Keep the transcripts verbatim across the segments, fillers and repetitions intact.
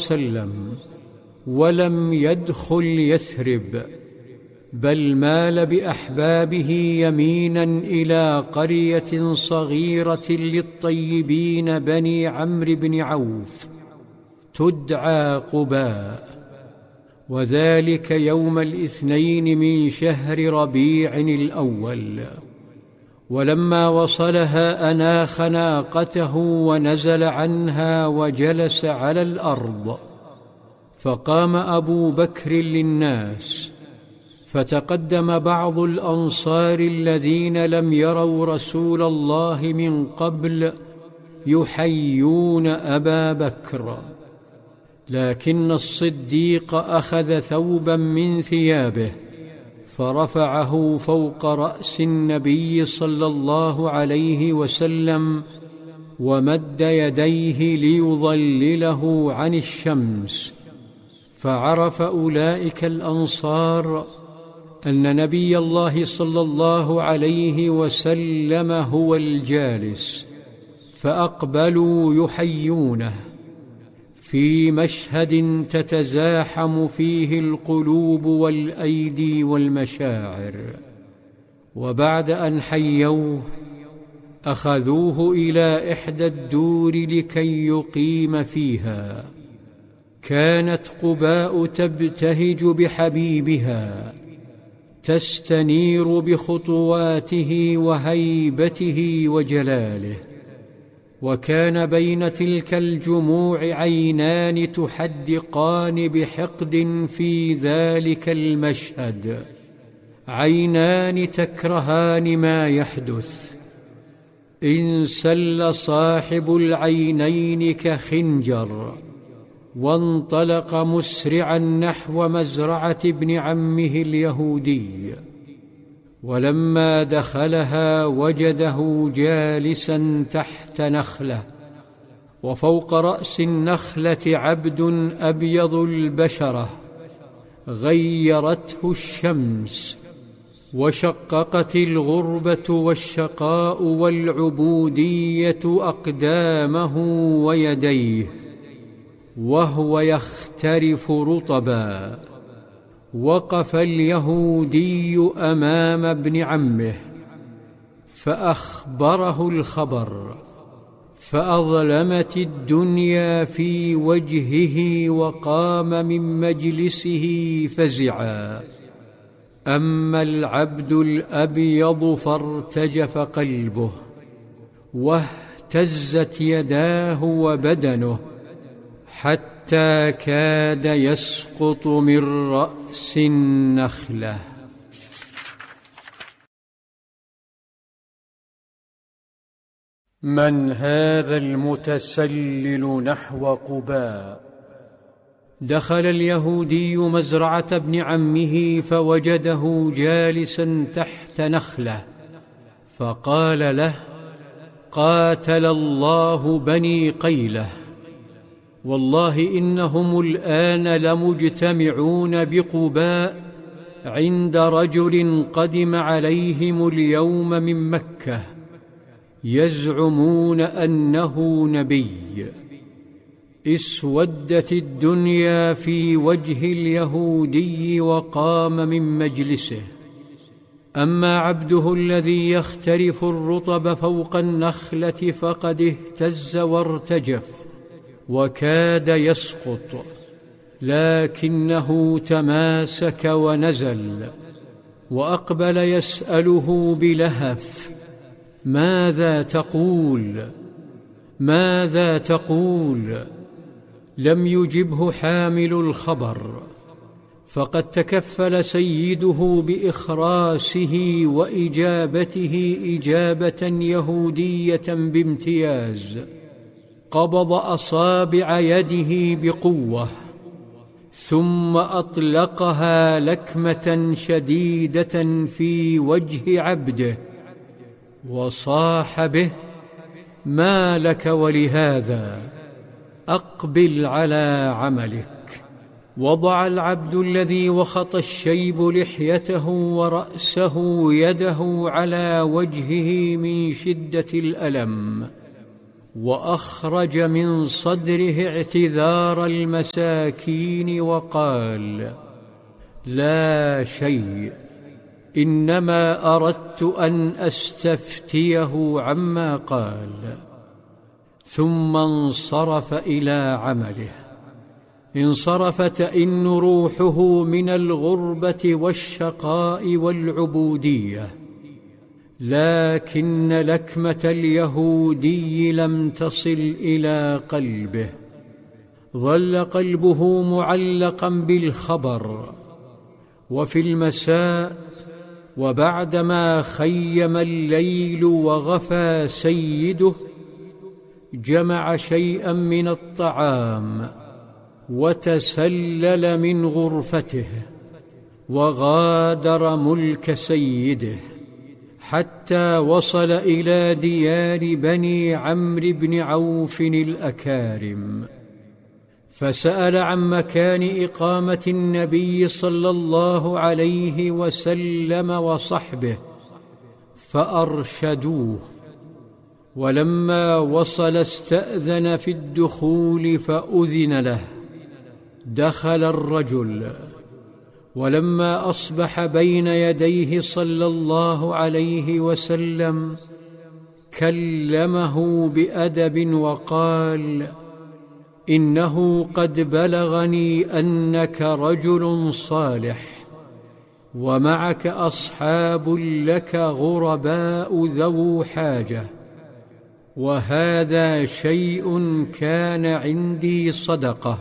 وسلم، ولم يدخل يثرب، بل مال بأحبابه يمينا إلى قرية صغيرة للطيبين بني عمرو بن عوف تدعى قباء، وذلك يوم الاثنين من شهر ربيع الأول. ولما وصلها أناخ ناقته ونزل عنها وجلس على الأرض، فقام أبو بكر للناس، فتقدم بعض الأنصار الذين لم يروا رسول الله من قبل يحيون أبا بكر، لكن الصديق أخذ ثوبا من ثيابه فرفعه فوق رأس النبي صلى الله عليه وسلم، ومد يديه ليظلله عن الشمس، فعرف أولئك الأنصار أن نبي الله صلى الله عليه وسلم هو الجالس، فأقبلوا يحيونه في مشهد تتزاحم فيه القلوب والأيدي والمشاعر. وبعد أن حيوه أخذوه إلى إحدى الدور لكي يقيم فيها. كانت قباء تبتهج بحبيبها، تستنير بخطواته وهيبته وجلاله، وكان بين تلك الجموع عينان تحدقان بحقد في ذلك المشهد، عينان تكرهان ما يحدث. انسل صاحب العينين كخنجر، وانطلق مسرعا نحو مزرعة ابن عمه اليهودي، ولما دخلها وجده جالسا تحت نخلة، وفوق رأس النخلة عبد أبيض البشرة غيرته الشمس، وشققت الغربة والشقاء والعبودية أقدامه ويديه، وهو يخترف رطبا. وقف اليهودي أمام ابن عمه فأخبره الخبر، فأظلمت الدنيا في وجهه، وقام من مجلسه فزعا. أما العبد الأبيض فارتجف قلبه، واهتزت يداه وبدنه، حتى كاد يسقط من رأس النخلة. من هذا المتسلل نحو قباء؟ دخل اليهودي مزرعة ابن عمه فوجده جالسا تحت نخلة، فقال له: قاتل الله بني قيلة، والله إنهم الآن لمجتمعون بقباء عند رجل قدم عليهم اليوم من مكة، يزعمون أنه نبي. اسودت الدنيا في وجه اليهودي وقام من مجلسه. أما عبده الذي يخترف الرطب فوق النخلة فقد اهتز وارتجف وكاد يسقط، لكنه تماسك ونزل، وأقبل يسأله بلهف: ماذا تقول؟ ماذا تقول؟ لم يجبه حامل الخبر، فقد تكفل سيده بإخراسه وإجابته إجابة يهودية بامتياز. قبض أصابع يده بقوة، ثم أطلقها لكمة شديدة في وجه عبده، وصاح به: ما لك ولهذا؟ أقبل على عملك. وضع العبد الذي وخط الشيب لحيته ورأسه يده على وجهه من شدة الألم، وأخرج من صدره اعتذار المساكين وقال: لا شيء، إنما أردت أن أستفتيه عما قال. ثم انصرف إلى عمله. انصرف تئن روحه من الغربة والشقاء والعبودية، لكن لكمة اليهودي لم تصل إلى قلبه، ظل قلبه معلقا بالخبر. وفي المساء وبعدما خيم الليل وغفى سيده، جمع شيئا من الطعام وتسلل من غرفته وغادر ملك سيده، حتى وصل إلى ديار بني عمرو بن عوف الأكارم، فسأل عن مكان إقامة النبي صلى الله عليه وسلم وصحبه، فأرشدوه. ولما وصل استأذن في الدخول فأذن له. دخل الرجل، ولما أصبح بين يديه صلى الله عليه وسلم كلمه بأدب وقال: إنه قد بلغني أنك رجل صالح، ومعك أصحاب لك غرباء ذو حاجة، وهذا شيء كان عندي صدقة،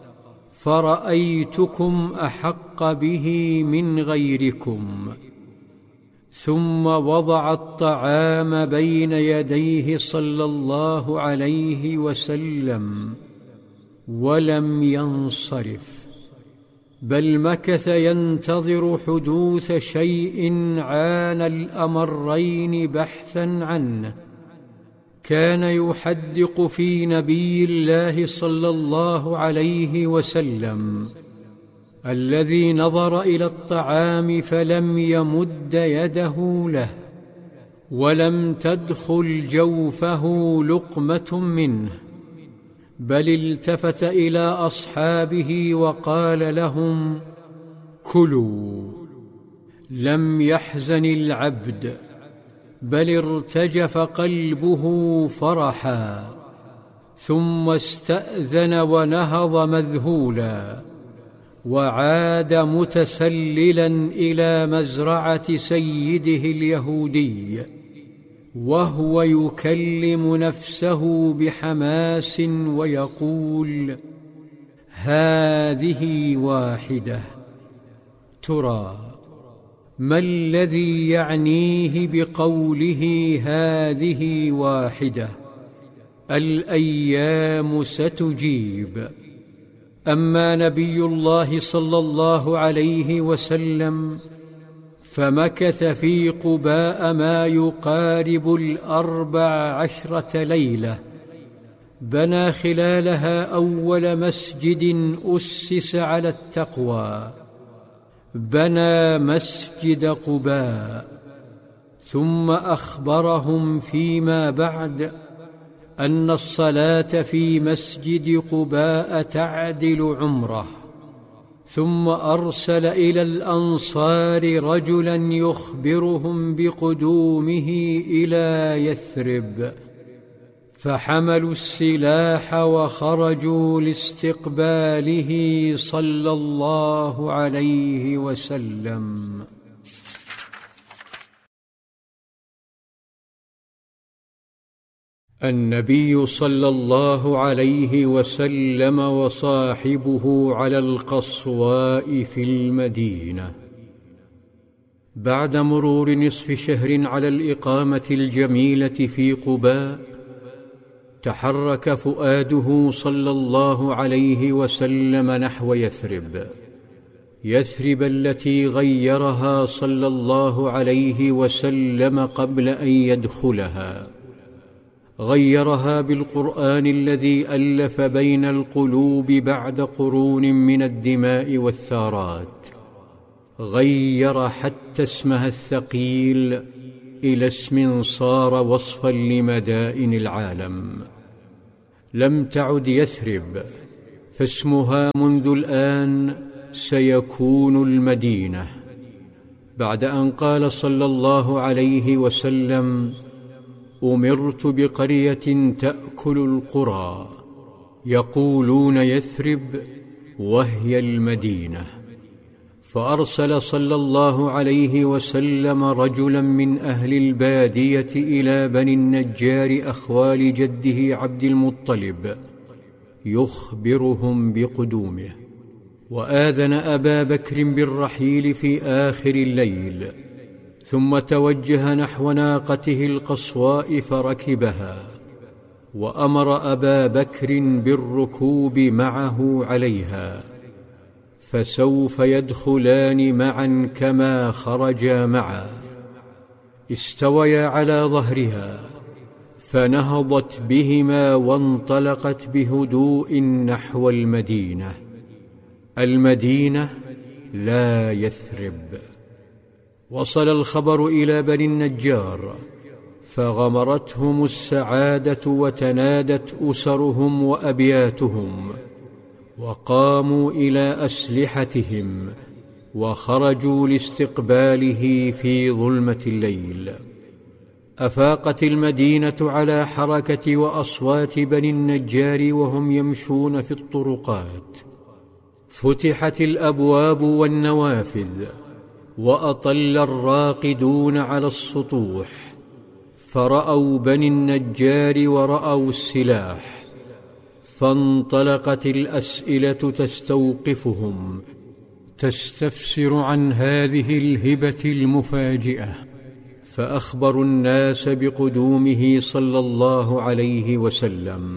فرأيتكم أحق به من غيركم. ثم وضع الطعام بين يديه صلى الله عليه وسلم ولم ينصرف، بل مكث ينتظر حدوث شيء عان الأمرين بحثا عنه. كان يحدق في نبي الله صلى الله عليه وسلم، الذي نظر إلى الطعام فلم يمد يده له، ولم تدخل جوفه لقمة منه، بل التفت إلى أصحابه وقال لهم: كلوا. لم يحزن العبد، بل ارتجف قلبه فرحا، ثم استأذن ونهض مذهولا، وعاد متسللا إلى مزرعة سيده اليهودي، وهو يكلم نفسه بحماس ويقول: هذه واحدة. ترى ما الذي يعنيه بقوله هذه واحدة؟ الأيام ستجيب. أما نبي الله صلى الله عليه وسلم فمكث في قباء ما يقارب الأربع عشرة ليلة، بنى خلالها أول مسجد أسس على التقوى، بنى مسجد قباء. ثم أخبرهم فيما بعد أن الصلاة في مسجد قباء تعدل عمره. ثم أرسل إلى الأنصار رجلا يخبرهم بقدومه إلى يثرب، فحملوا السلاح وخرجوا لاستقباله صلى الله عليه وسلم. النبي صلى الله عليه وسلم وصاحبه على القصواء في المدينة. بعد مرور نصف شهر على الإقامة الجميلة في قباء، تحرك فؤاده صلى الله عليه وسلم نحو يثرب، يثرب التي غيرها صلى الله عليه وسلم قبل أن يدخلها. غيرها بالقرآن الذي ألف بين القلوب بعد قرون من الدماء والثارات. غير حتى اسمها الثقيل إلى اسم صار وصفا لمدائن العالم. لم تعد يثرب، فاسمها منذ الآن سيكون المدينة. بعد أن قال صلى الله عليه وسلم: أمرت بقرية تأكل القرى، يقولون يثرب وهي المدينة. فأرسل صلى الله عليه وسلم رجلا من أهل البادية إلى بني النجار أخوال جده عبد المطلب يخبرهم بقدومه، وآذن أبا بكر بالرحيل في آخر الليل، ثم توجه نحو ناقته القصواء فركبها، وأمر أبا بكر بالركوب معه عليها، فسوف يدخلان معا كما خرجا معا. استويا على ظهرها، فنهضت بهما وانطلقت بهدوء نحو المدينة. المدينة لا يثرب. وصل الخبر إلى بني النجار، فغمرتهم السعادة وتنادت أسرهم وأبياتهم، وقاموا إلى أسلحتهم وخرجوا لاستقباله في ظلمة الليل. أفاقت المدينة على حركة وأصوات بني النجار وهم يمشون في الطرقات، فتحت الأبواب والنوافذ، وأطل الراقدون على السطوح، فرأوا بني النجار ورأوا السلاح، فانطلقت الأسئلة تستوقفهم، تستفسر عن هذه الهبة المفاجئة، فأخبروا الناس بقدومه صلى الله عليه وسلم.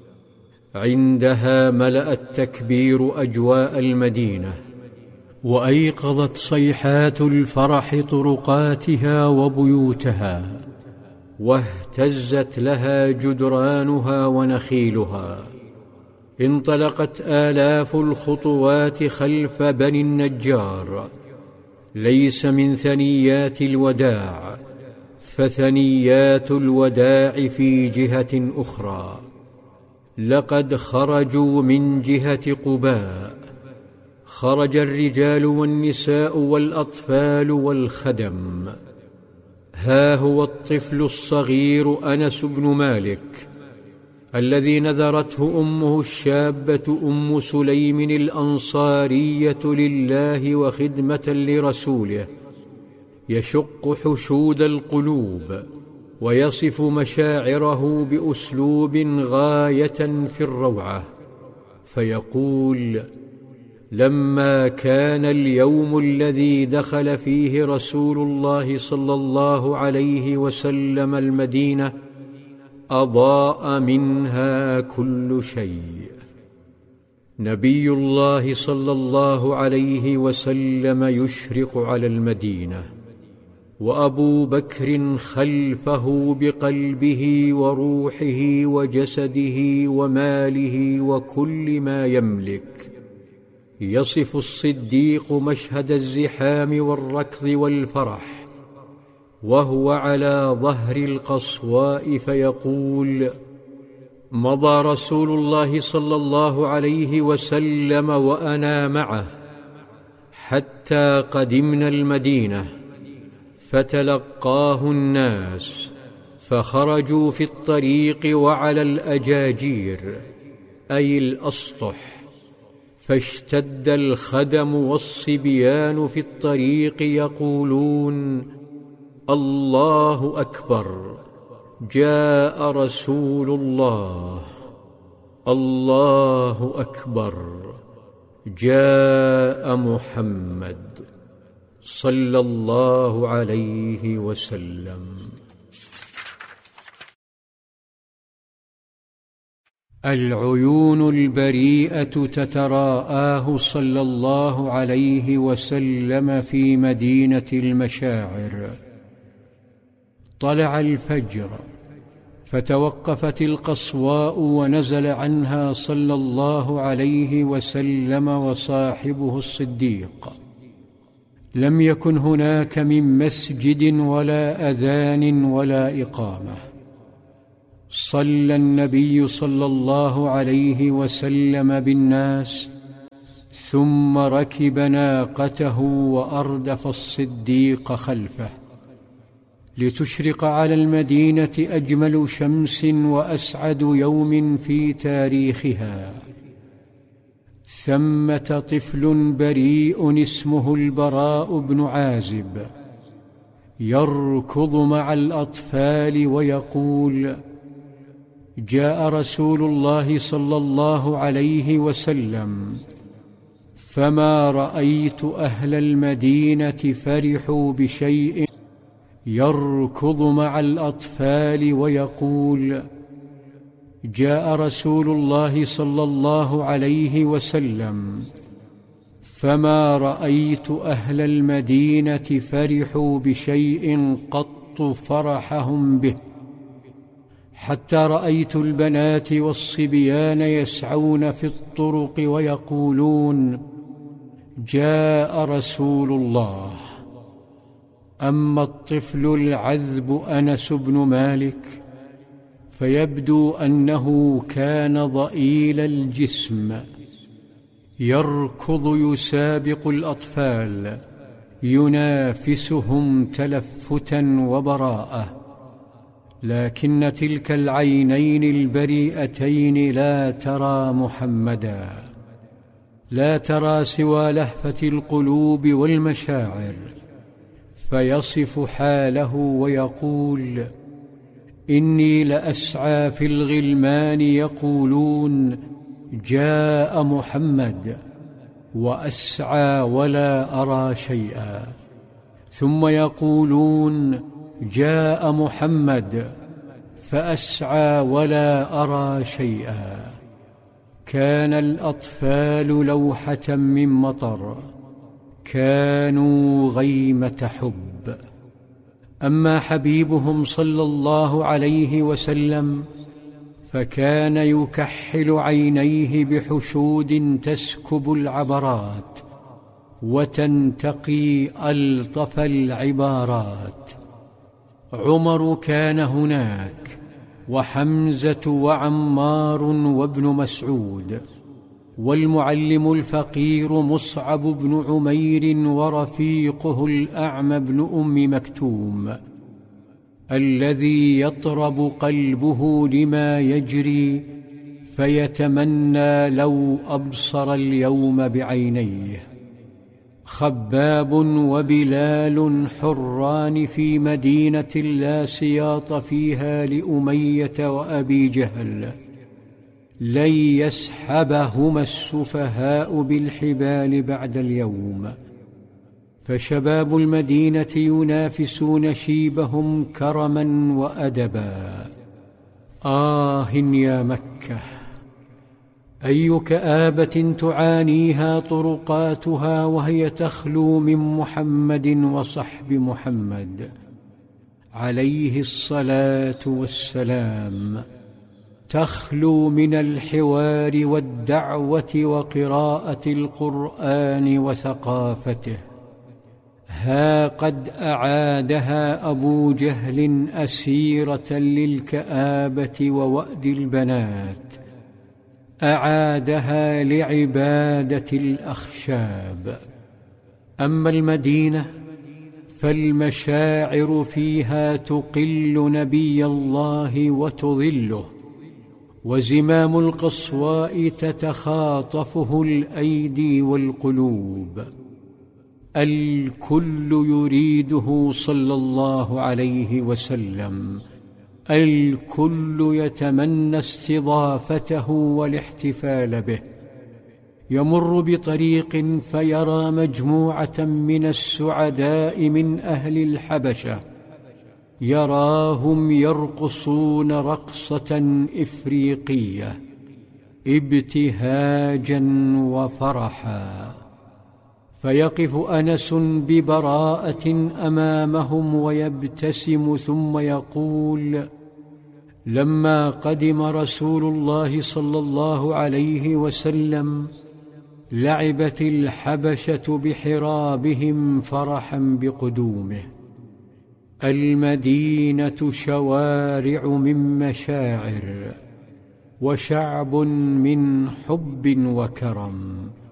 عندها ملأ التكبير أجواء المدينة، وأيقظت صيحات الفرح طرقاتها وبيوتها، واهتزت لها جدرانها ونخيلها. انطلقت آلاف الخطوات خلف بني النجار، ليس من ثنيات الوداع، فثنيات الوداع في جهة أخرى. لقد خرجوا من جهة قباء، خرج الرجال والنساء والأطفال والخدم. ها هو الطفل الصغير أنس بن مالك الذي نذرته أمه الشابة أم سليم الأنصارية لله وخدمة لرسوله، يشق حشود القلوب ويصف مشاعره بأسلوب غاية في الروعة، فيقول: لما كان اليوم الذي دخل فيه رسول الله صلى الله عليه وسلم المدينة أضاء منها كل شيء. نبي الله صلى الله عليه وسلم يشرق على المدينة، وأبو بكر خلفه بقلبه وروحه وجسده وماله وكل ما يملك. يصف الصديق مشهد الزحام والركض والفرح وهو على ظهر القصواء، فيقول: مضى رسول الله صلى الله عليه وسلم وأنا معه حتى قدمنا المدينة، فتلقاه الناس، فخرجوا في الطريق وعلى الأجاجير أي الأسطح، فاشتد الخدم والصبيان في الطريق يقولون: الله أكبر، جاء رسول الله، الله أكبر، جاء محمد صلى الله عليه وسلم. العيون البريئة تتراءاه صلى الله عليه وسلم في مدينة المشاعر. طلع الفجر، فتوقفت القصواء ونزل عنها صلى الله عليه وسلم وصاحبه الصديق. لم يكن هناك من مسجد ولا أذان ولا إقامة. صلى النبي صلى الله عليه وسلم بالناس، ثم ركب ناقته وأردف الصديق خلفه، لتشرق على المدينة أجمل شمس وأسعد يوم في تاريخها. ثمة طفل بريء اسمه البراء بن عازب يركض مع الأطفال ويقول: جاء رسول الله صلى الله عليه وسلم، فما رأيت أهل المدينة فرحوا بشيء. يركض مع الأطفال ويقول: جاء رسول الله صلى الله عليه وسلم، فما رأيت أهل المدينة فرحوا بشيء قط فرحهم به، حتى رأيت البنات والصبيان يسعون في الطرق ويقولون: جاء رسول الله. أما الطفل العذب أنس بن مالك فيبدو أنه كان ضئيل الجسم، يركض يسابق الأطفال، ينافسهم تلفتا وبراءة، لكن تلك العينين البريئتين لا ترى محمدا، لا ترى سوى لهفة القلوب والمشاعر، فيصف حاله ويقول: إني لأسعى في الغلمان يقولون: جاء محمد، وأسعى ولا أرى شيئا، ثم يقولون: جاء محمد، فأسعى ولا أرى شيئا. كان الأطفال لوحة من مطر، كانوا غيمة حب. أما حبيبهم صلى الله عليه وسلم فكان يكحل عينيه بحشود تسكب العبرات وتنتقي ألطف العبارات. عمر كان هناك، وحمزة وعمار وابن مسعود، والمعلم الفقير مصعب بن عمير، ورفيقه الأعمى بن أم مكتوم، الذي يطرب قلبه لما يجري فيتمنى لو أبصر اليوم بعينيه. خباب وبلال حران في مدينة لا سياط فيها لأمية وأبي جهل، لن يسحبهما السفهاء بالحبال بعد اليوم. فشباب المدينة ينافسون شيبهم كرما وأدبا. آه يا مكة، أي كآبة تعانيها طرقاتها وهي تخلو من محمد وصحب محمد عليه الصلاة والسلام، تخلو من الحوار والدعوة وقراءة القرآن وثقافته. ها قد أعادها أبو جهل أسيرة للكآبة ووأد البنات، أعادها لعبادة الأخشاب. أما المدينة فالمشاعر فيها تقل نبي الله وتظله، وزمام القصواء تتخاطفه الأيدي والقلوب. الكل يريده صلى الله عليه وسلم، الكل يتمنى استضافته والاحتفال به. يمر بطريق فيرى مجموعة من السعداء من أهل الحبشة، يراهم يرقصون رقصة إفريقية ابتهاجا وفرحا، فيقف أنس ببراءة أمامهم ويبتسم ثم يقول: لما قدم رسول الله صلى الله عليه وسلم لعبت الحبشة بحرابهم فرحا بقدومه. المدينة شوارع من مشاعر، وشعب من حب وكرم.